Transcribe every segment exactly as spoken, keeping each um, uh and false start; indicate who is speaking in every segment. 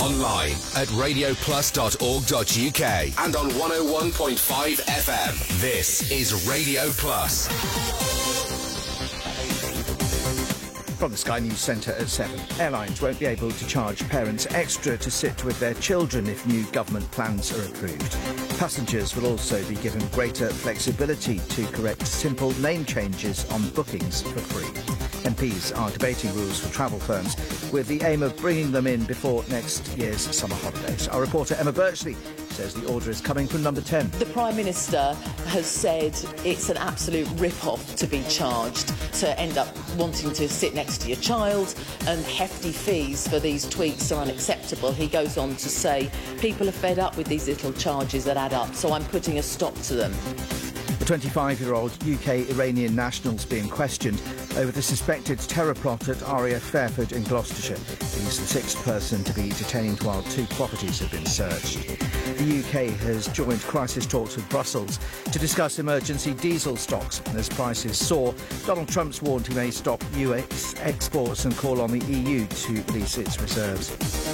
Speaker 1: online at radio plus dot org dot U K and on one oh one point five F M. This is Radio Plus.
Speaker 2: From the Sky News Centre at seven. Airlines won't be able to charge parents extra to sit with their children if new government plans are approved. Passengers will also be given greater flexibility to correct simple name changes on bookings for free. M Ps are debating rules for travel firms with the aim of bringing them in before next year's summer holidays. Our reporter Emma Birchley says the order is coming from Number ten.
Speaker 3: The Prime Minister has said it's an absolute rip-off to be charged, to end up wanting to sit next to your child, and hefty fees for these tweets are unacceptable. He goes on to say people are fed up with these little charges that add up, so I'm putting a stop to them.
Speaker 2: The twenty-five-year-old U K-Iranian national's being questioned over the suspected terror plot at R A F Fairford in Gloucestershire. He's the sixth person to be detained while two properties have been searched. The U K has joined crisis talks with Brussels to discuss emergency diesel stocks. As prices soar, Donald Trump's warned he may stop U S exports and call on the E U to release its reserves.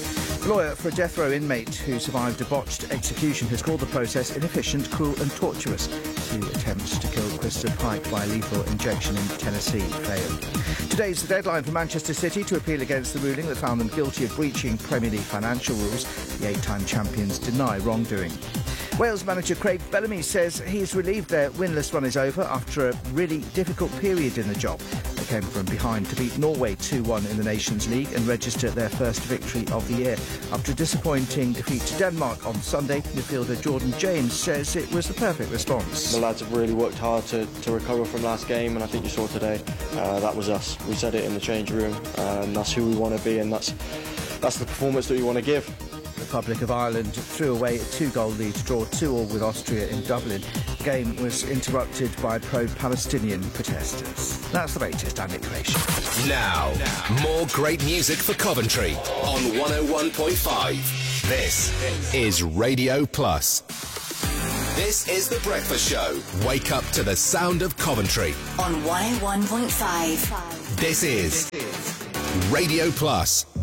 Speaker 2: A lawyer for a death row inmate who survived a botched execution has called the process inefficient, cruel and tortuous. Two attempts to kill Krista Pike by lethal injection in Tennessee failed. Today's the deadline for Manchester City to appeal against the ruling that found them guilty of breaching Premier League financial rules. The eight-time champions deny wrongdoing. Wales manager Craig Bellamy says he's relieved their winless run is over after a really difficult period in the job. They came from behind to beat Norway two one in the Nations League and register their first victory of the year. After a disappointing defeat to Denmark on Sunday, midfielder Jordan James says it was the perfect response.
Speaker 4: The lads have really worked hard to, to recover from last game, and I think you saw today, uh, that was us. We said it in the change room, uh, and that's who we want to be, and that's, that's the performance that we want to give.
Speaker 2: The Republic of Ireland threw away a two-goal lead to draw two all with Austria in Dublin. The game was interrupted by pro-Palestinian protesters. That's the latest. I'm Nick Creation.
Speaker 1: Now, more great music for Coventry on one oh one point five. This is Radio Plus. This is The Breakfast Show. Wake up to the sound of Coventry
Speaker 5: on one oh one point five.
Speaker 1: This is Radio Plus.